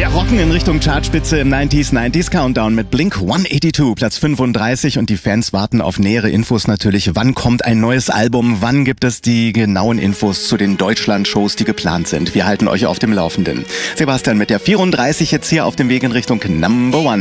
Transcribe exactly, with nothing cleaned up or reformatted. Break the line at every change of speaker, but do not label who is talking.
Wir rocken in Richtung Chartspitze im neunziger neunziger Countdown mit Blink hundertzweiundachtzig, Platz fünfunddreißig, und die Fans warten auf nähere Infos natürlich. Wann kommt ein neues Album? Wann gibt es die genauen Infos zu den Deutschland-Shows, die geplant sind? Wir halten euch auf dem Laufenden. Sebastian mit der vierunddreißig jetzt hier auf dem Weg in Richtung Number One.